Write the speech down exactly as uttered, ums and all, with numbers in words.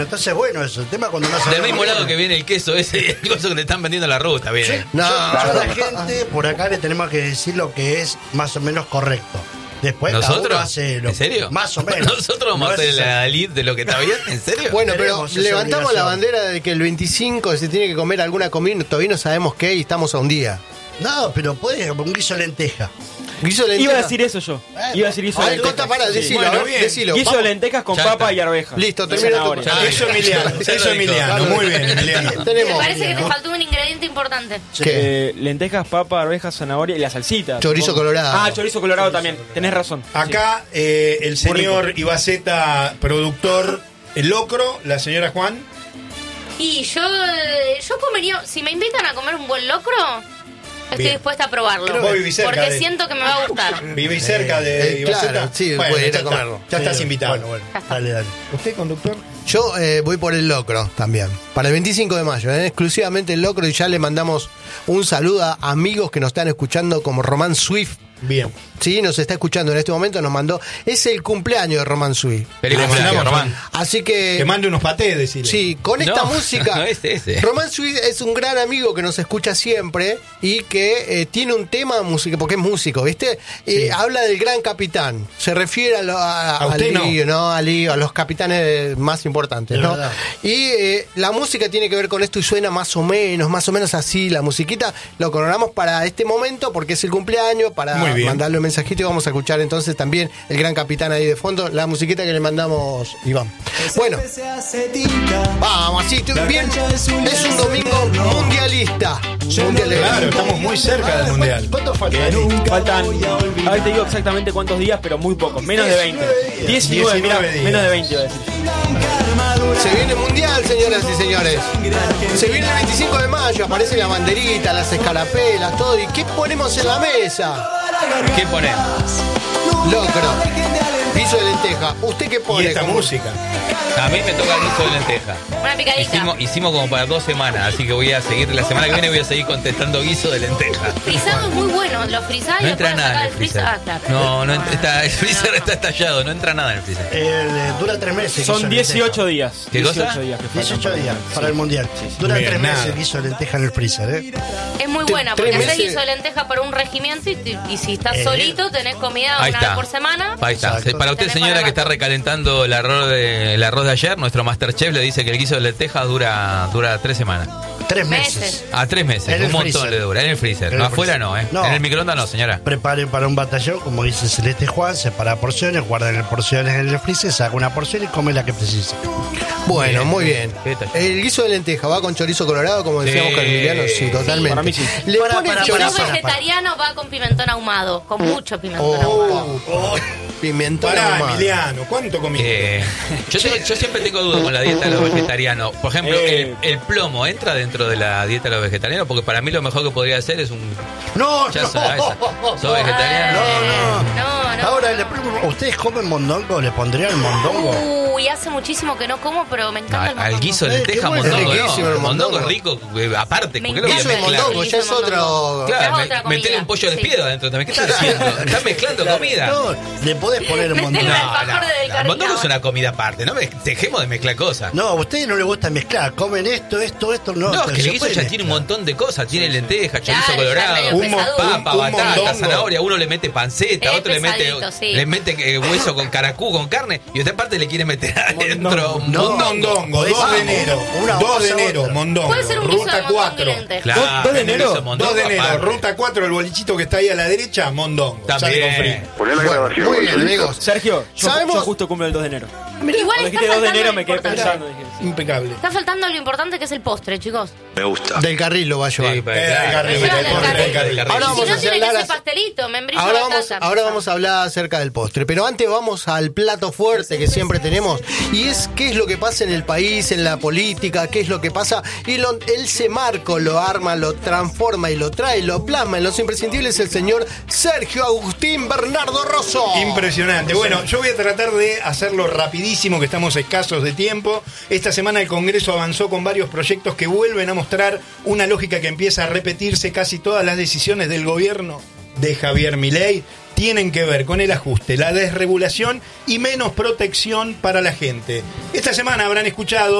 Entonces, bueno, eso, el tema cuando no Del mismo lado que viene el queso ese, el coso que le están vendiendo en la ruta, viene. Sí, no, yo, yo a la gente por acá le tenemos que decir lo que es más o menos correcto. Después ¿Nosotros? Hace lo, ¿En serio? Más o menos. ¿Nosotros vamos no a hacer es la lead de lo que está bien? ¿En serio? Bueno, pero Tenemos esa levantamos la obligación. bandera de que el veinticinco se tiene que comer alguna comida, todavía no sabemos qué y estamos a un día. No, pero puede un guiso de lenteja. Guiso de lentejas. Iba a decir eso yo. Iba a decir guiso de Ay, lentejas. Cota, pará, Sí. decilo, Bueno, a ver, bien. decilo. Guiso de Vamos. lentejas con Ya papa está. y arveja. Listo, Y termina tu zanahoria. cosa. Eso Emiliano, Ya lo eso dijo. Emiliano, muy bien Emiliano. Tenemos Me parece que te faltó un ingrediente importante. ¿Qué? Eh, lentejas, papa, arvejas, zanahoria y la salsita. Chorizo supongo. colorado. Ah, chorizo colorado también. Tenés razón. Acá eh, el señor Ibaceta, productor, el locro, la señora Juan. Y yo, eh, yo comería, si me invitan a comer un buen locro, estoy Bien. dispuesta a probarlo. Creo que vos vivís cerca porque de- siento que me va a gustar. ¿Vivís cerca de Eh, Ibaceta? claro, sí, Bueno, puede ir ya a está, comerlo. Ya estás Sí, invitado. Bueno, bueno, Ya está. dale, dale. ¿Usted, conductor? Yo eh, voy por el locro también. Para el veinticinco de mayo, eh, exclusivamente el locro y ya le mandamos un saludo a amigos que nos están escuchando como Román Swift. Bien. Sí, nos está escuchando en este momento, nos mandó. Es el cumpleaños de Román Swift. Feliz Le cumpleaños, mandamos Román. Así que. Que mande unos patés, decirle. Sí, con esta No, música. no, ese, ese. Román Swift es un gran amigo que nos escucha siempre y que eh, tiene un tema música, porque es músico, ¿viste? Eh, habla del gran capitán. Se refiere a, lo, a, ¿A usted al no? lío, ¿no? Al lío, a los capitanes más importantes, De ¿no? verdad. Y eh, la música tiene que ver con esto y suena más o menos, más o menos así. La musiquita lo coronamos para este momento porque es el cumpleaños, para Muy bien. mandarle un mensajito y vamos a escuchar entonces también el gran capitán ahí de fondo, la musiquita que le mandamos, Iván. Bueno, vamos, así, tú- bien, es un domingo mundialista. Mundialista. Claro, estamos muy cerca del mundial. ¿Cuánto falta? Faltan, a ver te digo exactamente cuántos días, pero muy pocos, menos de veinte. diecinueve, mirá, diecinueve días. menos de veinte iba a decir. Se viene el mundial, señoras y señores. Se viene el veinticinco de mayo, aparece la banderita, las escarapelas, todo. ¿Y qué ponemos en la mesa? ¿Qué ponés? Locro. Guiso de lenteja. ¿Usted qué Y pone? esta como- música. A mí me toca el guiso de lenteja. Una picadita. Hicimos, hicimos como para dos semanas, así que voy a seguir. La semana que viene voy a seguir contestando guiso de lenteja. Frisado es muy bueno. Lo frisás y No lo entra pones nada acá en del el freezer. freezer. Ah, claro. No, no entra- está, el freezer está estallado, no entra nada en el freezer. Eh, dura tres meses. guiso Son de dieciocho lenteja. días. ¿Qué cosa? dieciocho días que faltan dieciocho para el días mundial. para el mundial. Dura Bien, tres meses nada. el guiso de lenteja en el freezer, ¿eh? Es muy Tre- buena tres porque haces meses. guiso de lenteja para un regimiento y, te- y si estás Eh. solito tenés comida Ahí una está. vez por semana. Ahí está. Exacto. Para usted, Tenés señora, para que está rato. recalentando el arroz de, el arroz de ayer, nuestro Masterchef le dice que el guiso de lenteja dura, dura tres semanas. Tres Meses. meses. A tres meses, En el un montón freezer. le dura. En el freezer, En no el afuera freezer. no, ¿eh? No. En el microondas no, señora. Preparen para un batallón, como dice Celeste Juan, separa porciones, guardan las porciones en el freezer, saca una porción y come la que precisa. Bueno, Bien. muy bien. ¿Qué tal? El guiso de lenteja va con chorizo colorado, como decíamos Sí. con Emiliano, sí, totalmente. Para mí sí. Le Para, pone para, Si para, sos chorizo. para. vegetariano va con pimentón ahumado, con mucho pimentón ahumado. Oh, pimentón Pará, ahumado. Emiliano, ¿cuánto comiste? Eh, yo, tengo- yo siempre tengo dudas con la dieta de los vegetarianos. Por ejemplo, Eh. el, el plomo entra dentro de la dieta de los vegetarianos, porque para mí lo mejor que podría hacer es un. No, Ya no, sabes, sos vegetariano. no, no. No, no. Ahora, le pregunto, ¿ustedes comen mondongo? ¿Le pondrían mondongo? Uy, hace muchísimo que no como, pero me No, encanta el al, mondongo. al guiso de Eh, lenteja, qué bueno. mondongo, Es riquísimo no. el El mondongo es mondongo. rico, eh, aparte. Me ¿Por qué lo voy a Guiso de encanta. mezclar? mondongo, ya es Guiso de otro. mondongo. Claro, Es me- otra comida. metele un pollo de Sí. espiedo adentro también. ¿Qué estás haciendo? Estás mezclando comida. No, le podés poner Metele mondongo. un No, alfajor no, del no, el Carril mondongo es ahora. una comida aparte. No me, dejemos de mezclar cosas. No, a ustedes no les gusta mezclar, comen esto, esto, esto, no. No, es pero que se el guiso puede ya tiene un mezclar. montón de cosas. Tiene lenteja, chorizo Claro, colorado, ya medio Un mo- pesaducho. papa, un batata, mondongo. zanahoria. Uno le mete panceta, Es otro le mete, pesadito, sí. le mete eh, hueso con caracú, con carne. Y otra parte le quiere meter adentro un No, mondongo. Mondongo, dos de enero. Una dos de cosa, enero, otra. Mondongo. Puede ser un guiso Ruta de mondongo y cuatro. lentejas. Claro, ¿Dos- dos de enero? ese mondongo dos de enero, aparte. ruta cuatro, el bolichito que está ahí a la derecha, Mondongo. Sale con También. frío. Poné la Bueno, grabación. muy bien, Gonzalito. amigos. Sergio, yo, ¿Sabemos? yo justo cumplo el dos de enero. Igual Cuando está dijiste dos de faltando enero lo me quedé importante. pensando. Dije, sí. Impecable. Está faltando lo importante que es el postre, chicos. Me gusta. Del carril lo va a llevar. Sí, pero Eh, claro. Garri, Lleva el del postre Garri. del Garri. Ahora Si vamos no a tiene que hablar ser as- pastelito, membrillo Ahora de vamos, batata. ahora vamos a hablar acerca del postre, pero antes vamos al plato fuerte que siempre tenemos y es qué es lo que pasa en el país, en la política, qué es lo que pasa y lo, él se marco, lo arma, lo transforma y lo trae, lo plasma en los imprescindibles el señor Sergio Agustín Bernardo Rosso. Impresionante. Bueno, yo voy a tratar de hacerlo rapidísimo, que estamos escasos de tiempo. Esta semana el Congreso avanzó con varios proyectos que vuelven a mostrar una lógica que empieza a repetirse casi todas las decisiones del gobierno de Javier Milei. tienen que ver con el ajuste, la desregulación y menos protección para la gente. Esta semana habrán escuchado